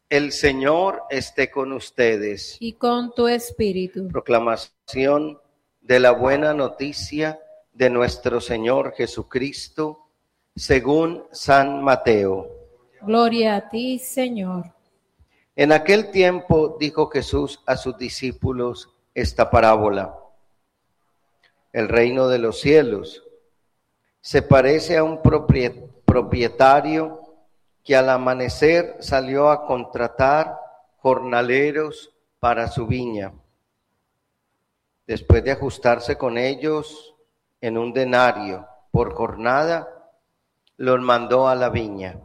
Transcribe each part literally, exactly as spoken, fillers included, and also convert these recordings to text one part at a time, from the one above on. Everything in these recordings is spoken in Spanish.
El Señor esté con ustedes. Y con tu espíritu. Proclamación de la buena noticia de nuestro Señor Jesucristo, según San Mateo. Gloria a ti, Señor. En aquel tiempo dijo Jesús a sus discípulos esta parábola. El reino de los cielos se parece a un propietario que al amanecer salió a contratar jornaleros para su viña. Después de ajustarse con ellos en un denario por jornada, los mandó a la viña.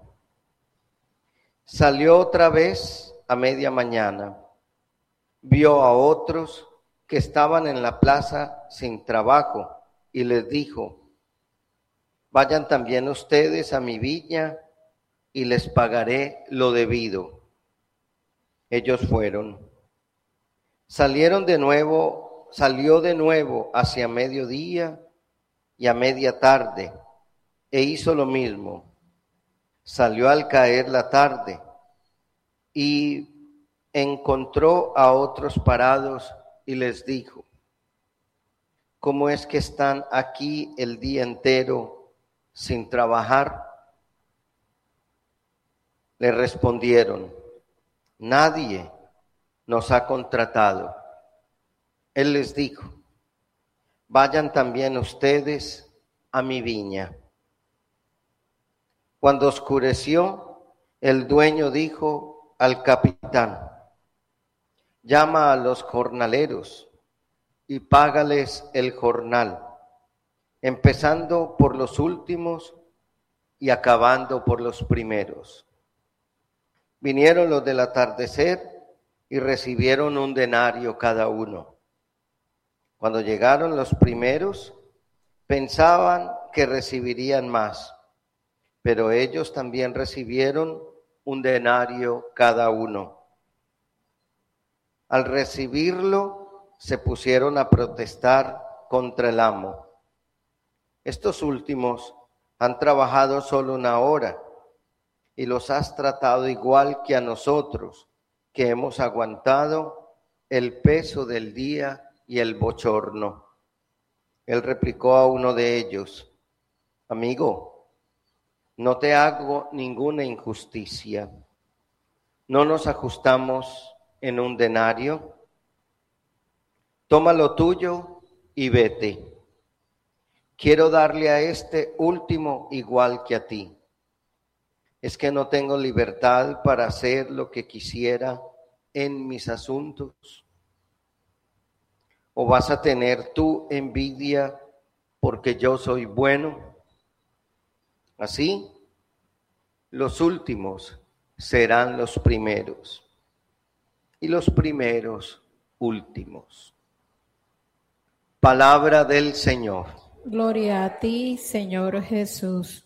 Salió otra vez a media mañana. Vio a otros que estaban en la plaza sin trabajo y les dijo: vayan también ustedes a mi viña y les pagaré lo debido. Ellos fueron. Salieron de nuevo, salió de nuevo hacia mediodía y a media tarde, e hizo lo mismo. Salió al caer la tarde y encontró a otros parados y les dijo: ¿cómo es que están aquí el día entero sin trabajar? Le respondieron: nadie nos ha contratado. Él les dijo: vayan también ustedes a mi viña. Cuando oscureció, el dueño dijo al capitán: llama a los jornaleros y págales el jornal, empezando por los últimos y acabando por los primeros. Vinieron los del atardecer y recibieron un denario cada uno. Cuando llegaron los primeros, pensaban que recibirían más, pero ellos también recibieron un denario cada uno. Al recibirlo, se pusieron a protestar contra el amo. Estos últimos han trabajado solo una hora y los has tratado igual que a nosotros, que hemos aguantado el peso del día y el bochorno. Él replicó a uno de ellos: amigo, no te hago ninguna injusticia. ¿No nos ajustamos en un denario? Toma lo tuyo y vete. Quiero darle a este último igual que a ti. ¿Es que no tengo libertad para hacer lo que quisiera en mis asuntos? ¿O vas a tener tú envidia porque yo soy bueno? Así, los últimos serán los primeros y los primeros últimos. Palabra del Señor. Gloria a ti, Señor Jesús.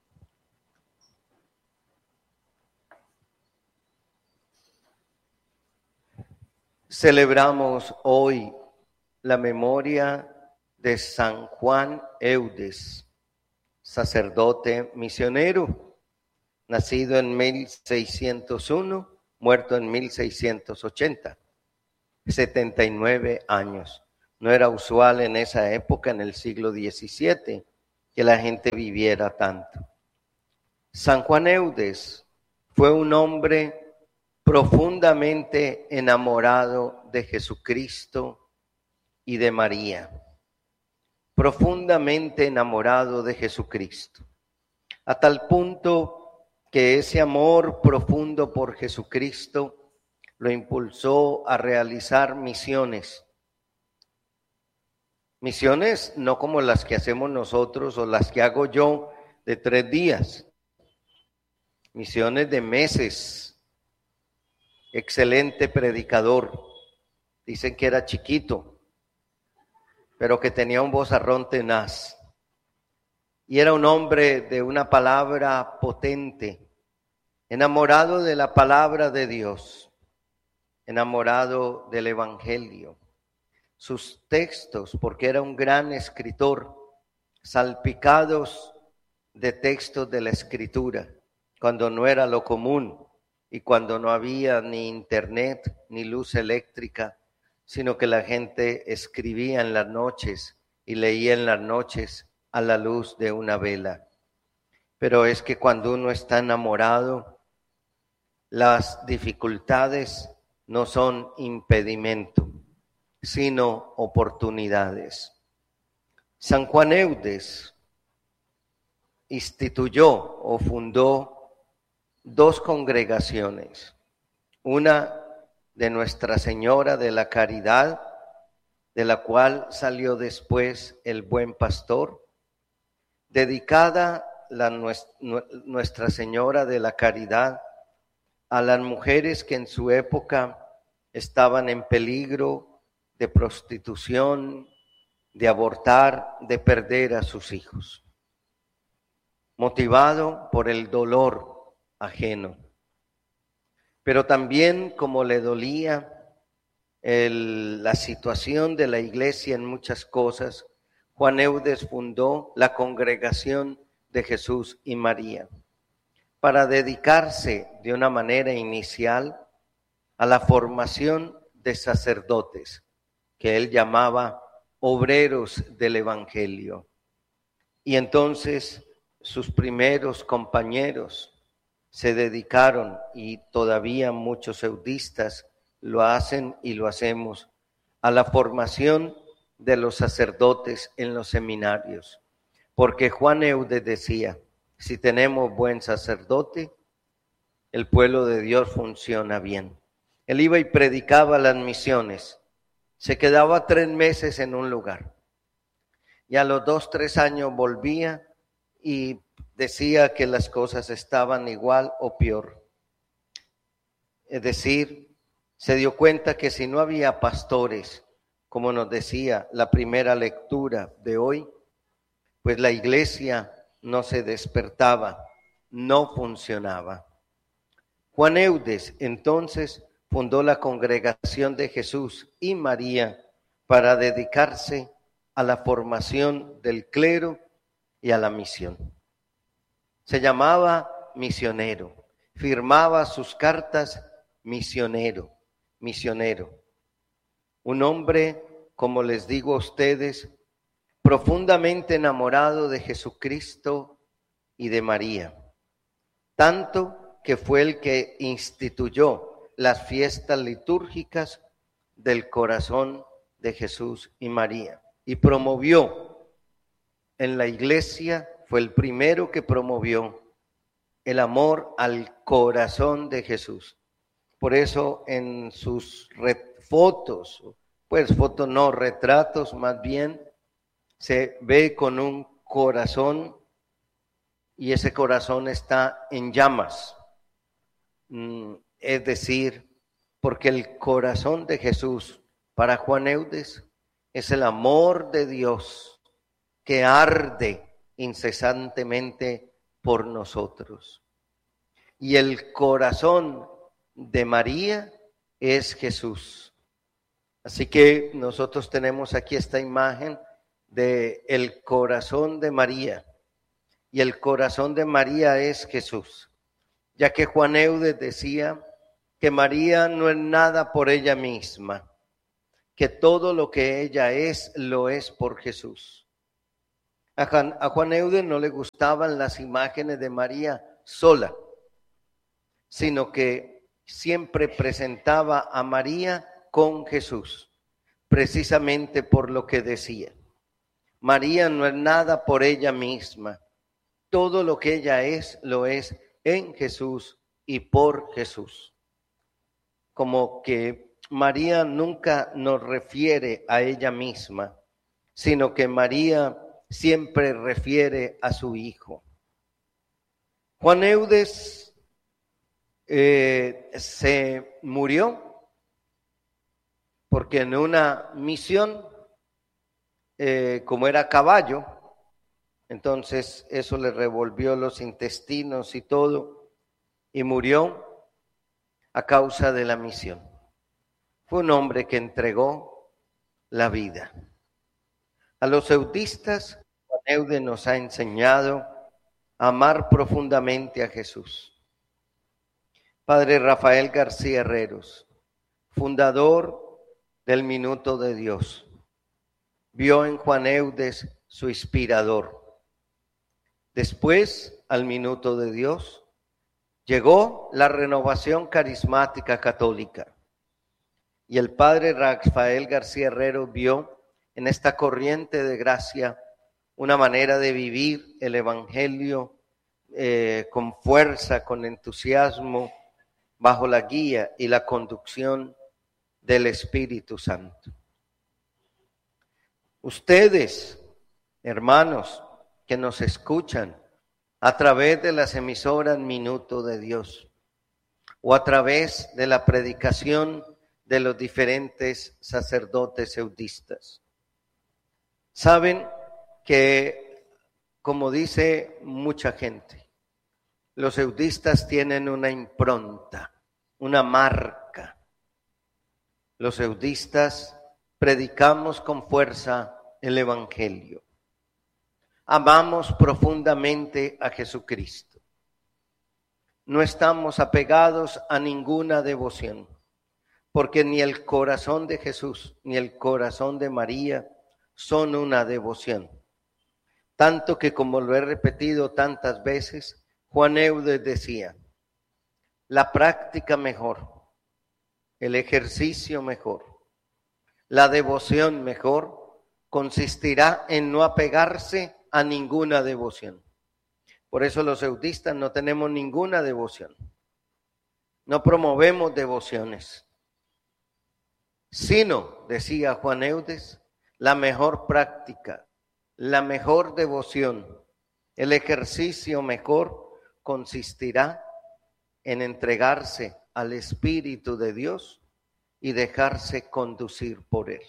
Celebramos hoy la memoria de San Juan Eudes, sacerdote misionero, nacido en mil seiscientos uno, muerto en mil seiscientos ochenta, setenta y nueve años. No era usual en esa época, en el siglo diecisiete, que la gente viviera tanto. San Juan Eudes fue un hombre profundamente enamorado de Jesucristo y de María. Profundamente enamorado de Jesucristo. A tal punto que ese amor profundo por Jesucristo lo impulsó a realizar misiones. Misiones no como las que hacemos nosotros o las que hago yo de tres días. Misiones de meses. Excelente predicador. Dicen que era chiquito, pero que tenía un vozarrón tenaz. Y era un hombre de una palabra potente, enamorado de la palabra de Dios, enamorado del Evangelio. Sus textos, porque era un gran escritor, salpicados de textos de la Escritura, cuando no era lo común. y cuando no había ni internet ni luz eléctrica, sino que la gente escribía en las noches y leía en las noches a la luz de una vela. Pero es que cuando uno está enamorado, las dificultades no son impedimento, sino oportunidades. San Juan Eudes instituyó o fundó dos congregaciones, una de Nuestra Señora de la Caridad, de la cual salió después el Buen Pastor, dedicada la Nuestra Señora de la Caridad a las mujeres que en su época estaban en peligro de prostitución, de abortar, de perder a sus hijos, motivado por el dolor ajeno. Pero también, como le dolía el, la situación de la iglesia en muchas cosas, Juan Eudes fundó la Congregación de Jesús y María para dedicarse de una manera inicial a la formación de sacerdotes, que él llamaba obreros del Evangelio. Y entonces sus primeros compañeros se dedicaron, y todavía muchos eudistas lo hacen y lo hacemos, a la formación de los sacerdotes en los seminarios. Porque Juan Eudes decía, si tenemos buen sacerdote, el pueblo de Dios funciona bien. Él iba y predicaba las misiones. Se quedaba tres meses en un lugar. Y a los dos, tres años volvía y decía que las cosas estaban igual o peor. Es decir, se dio cuenta que si no había pastores, como nos decía la primera lectura de hoy, pues la iglesia no se despertaba, no funcionaba. Juan Eudes entonces fundó la Congregación de Jesús y María para dedicarse a la formación del clero y a la misión. Se llamaba misionero, firmaba sus cartas misionero, misionero. Un hombre, como les digo a ustedes, profundamente enamorado de Jesucristo y de María, tanto que fue el que instituyó las fiestas litúrgicas del corazón de Jesús y María y promovió en la iglesia, fue el primero que promovió el amor al corazón de Jesús. Por eso en sus fotos, pues fotos no, retratos más bien, se ve con un corazón y ese corazón está en llamas. Es decir, porque el corazón de Jesús para Juan Eudes es el amor de Dios que arde incesantemente por nosotros. Y el corazón de María es Jesús. Así que nosotros tenemos aquí esta imagen de el corazón de María. Y el corazón de María es Jesús. Ya que Juan Eudes decía que María no es nada por ella misma, que todo lo que ella es, lo es por Jesús. A Juan, a Juan Eudes no le gustaban las imágenes de María sola, sino que siempre presentaba a María con Jesús, precisamente por lo que decía. María no es nada por ella misma, todo lo que ella es, lo es en Jesús y por Jesús. Como que María nunca nos refiere a ella misma, sino que María siempre refiere a su Hijo. Juan Eudes eh, se murió porque en una misión, eh, como era caballo, entonces eso le revolvió los intestinos y todo, y murió a causa de la misión. Fue un hombre que entregó la vida. A los eudistas, Juan Eudes nos ha enseñado a amar profundamente a Jesús. Padre Rafael García Herreros, fundador del Minuto de Dios, vio en Juan Eudes su inspirador. Después, al Minuto de Dios, llegó la renovación carismática católica. Y el padre Rafael García Herreros vio en esta corriente de gracia una manera de vivir el Evangelio eh, con fuerza, con entusiasmo, bajo la guía y la conducción del Espíritu Santo. Ustedes, hermanos, que nos escuchan a través de las emisoras Minuto de Dios o a través de la predicación de los diferentes sacerdotes eudistas, saben que, como dice mucha gente, los eudistas tienen una impronta, una marca. Los eudistas predicamos con fuerza el Evangelio. Amamos profundamente a Jesucristo. No estamos apegados a ninguna devoción, porque ni el corazón de Jesús ni el corazón de María son una devoción. Tanto que, como lo he repetido tantas veces, Juan Eudes decía, la práctica mejor, el ejercicio mejor, la devoción mejor, consistirá en no apegarse a ninguna devoción. Por eso los eudistas no tenemos ninguna devoción. No promovemos devociones, sino, decía Juan Eudes, la mejor práctica, la mejor devoción, el ejercicio mejor consistirá en entregarse al Espíritu de Dios y dejarse conducir por Él,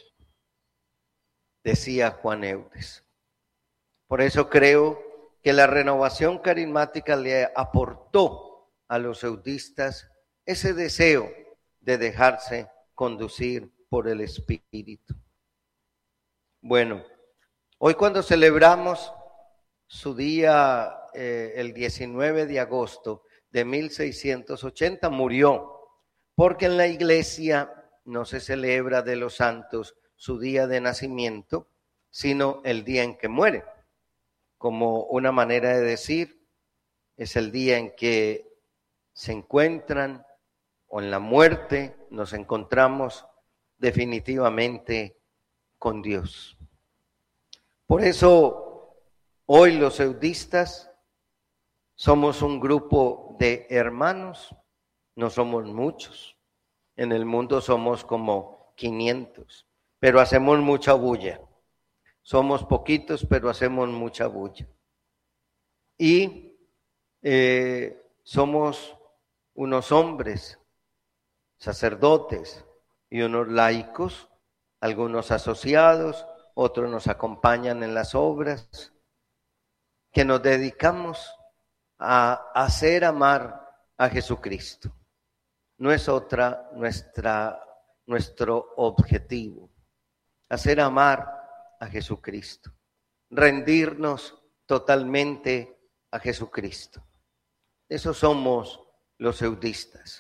decía Juan Eudes. Por eso creo que la renovación carismática le aportó a los eudistas ese deseo de dejarse conducir por el Espíritu. Bueno, hoy cuando celebramos su día, eh, el diecinueve de agosto de mil seiscientos ochenta, murió, porque en la iglesia no se celebra de los santos su día de nacimiento, sino el día en que muere. Como una manera de decir, es el día en que se encuentran, o en la muerte nos encontramos definitivamente con Dios. Por eso, hoy los eudistas somos un grupo de hermanos, no somos muchos. En el mundo somos como quinientos, pero hacemos mucha bulla. Somos poquitos, pero hacemos mucha bulla. Y eh, somos unos hombres, sacerdotes y unos laicos, algunos asociados, otros nos acompañan en las obras, que nos dedicamos a hacer amar a Jesucristo. No es otra nuestra, nuestro objetivo, hacer amar a Jesucristo, rendirnos totalmente a Jesucristo. Esos somos los eudistas.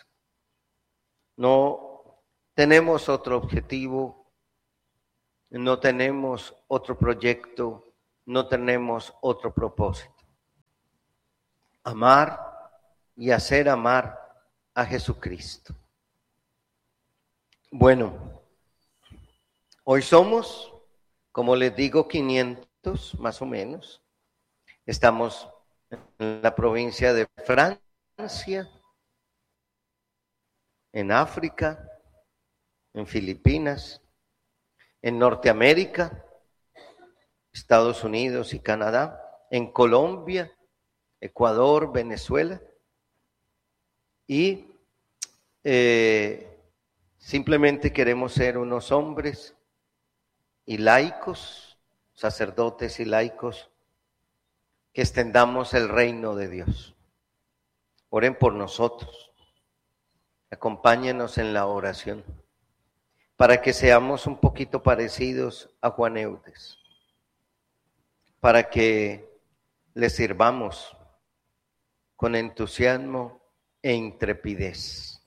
No tenemos otro objetivo, no tenemos otro proyecto, no tenemos otro propósito. Amar y hacer amar a Jesucristo. Bueno, hoy somos, como les digo, quinientos más o menos. Estamos en la provincia de Francia, en África, en Filipinas, en Norteamérica, Estados Unidos y Canadá, en Colombia, Ecuador, Venezuela, y eh, simplemente queremos ser unos hombres y laicos, sacerdotes y laicos, que extendamos el reino de Dios. Oren por nosotros, acompáñenos en la oración, para que seamos un poquito parecidos a Juan Eudes, para que le sirvamos con entusiasmo e intrepidez.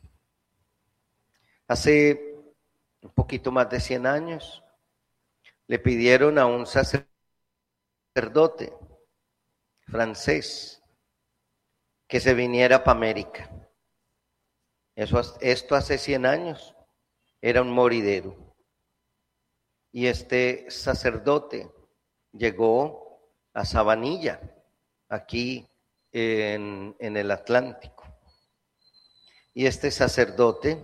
Hace un poquito más de cien años le pidieron a un sacerdote francés que se viniera para América. Eso, esto hace cien años era un moridero. Y este sacerdote llegó a Sabanilla, aquí en, en el Atlántico. Y este sacerdote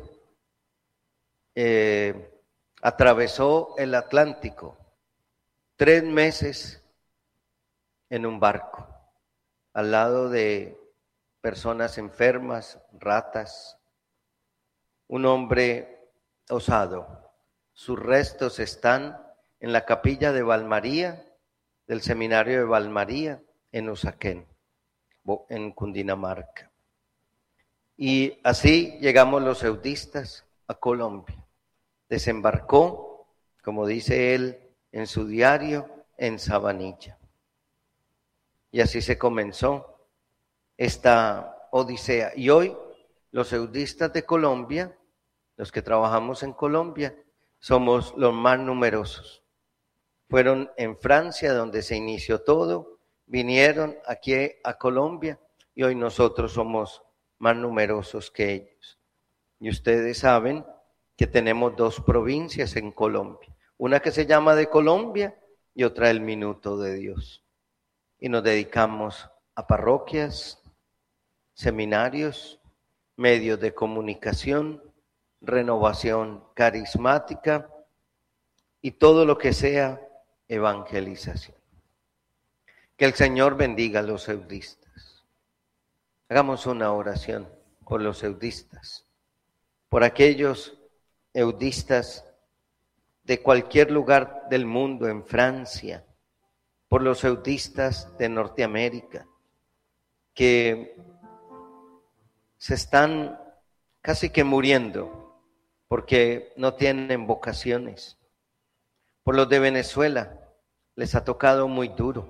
eh, atravesó el Atlántico tres meses en un barco, al lado de personas enfermas, ratas. Un hombre osado. Sus restos están en la capilla de Valmaría, del seminario de Valmaría, en Usaquén, en Cundinamarca. Y así llegamos los eudistas a Colombia. Desembarcó, como dice él en su diario, en Sabanilla. Y así se comenzó esta odisea. Y hoy los eudistas de Colombia, los que trabajamos en Colombia, somos los más numerosos. Fueron en Francia donde se inició todo, vinieron aquí a Colombia y hoy nosotros somos más numerosos que ellos. Y ustedes saben que tenemos dos provincias en Colombia, una que se llama de Colombia y otra el Minuto de Dios. Y nos dedicamos a parroquias, seminarios, medios de comunicación, renovación carismática y todo lo que sea evangelización. Que el Señor bendiga a los eudistas. Hagamos una oración por los eudistas, por aquellos eudistas de cualquier lugar del mundo, en Francia, por los eudistas de Norteamérica, que se están casi que muriendo porque no tienen vocaciones. Por los de Venezuela les ha tocado muy duro.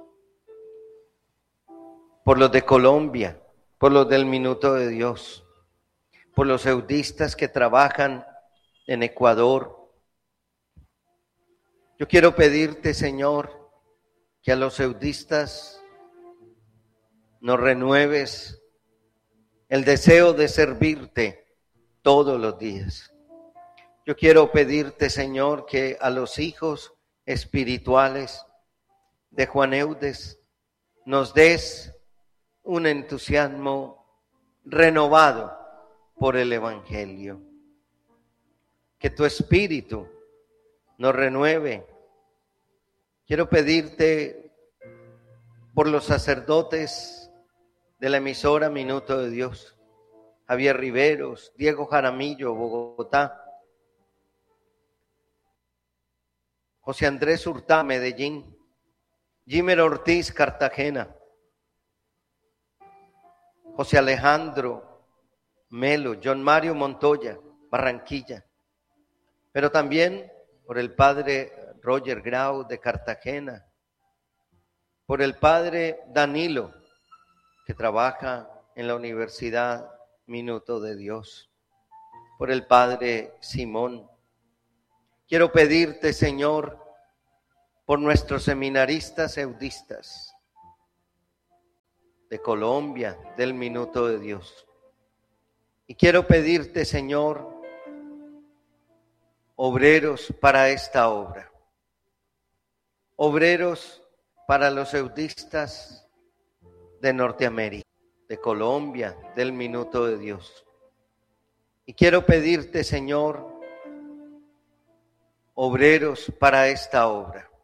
Por los de Colombia, por los del Minuto de Dios, por los eudistas que trabajan en Ecuador. Yo quiero pedirte, Señor, que a los eudistas nos renueves el deseo de servirte todos los días. Yo quiero pedirte, Señor, que a los hijos espirituales de Juan Eudes nos des un entusiasmo renovado por el Evangelio. Que tu Espíritu nos renueve. Quiero pedirte por los sacerdotes de la emisora Minuto de Dios, Javier Riveros, Diego Jaramillo, Bogotá, José Andrés Hurtado, Medellín, Jimer Ortiz, Cartagena, José Alejandro Melo, John Mario Montoya, Barranquilla, pero también por el padre Roger Grau de Cartagena, por el padre Danilo, que trabaja en la Universidad Minuto de Dios, por el padre Simón. Quiero pedirte, Señor, por nuestros seminaristas eudistas de Colombia, del Minuto de Dios. Y quiero pedirte, Señor, obreros para esta obra, obreros para los eudistas de Norteamérica, de Colombia, del Minuto de Dios. Y quiero pedirte, Señor, obreros para esta obra,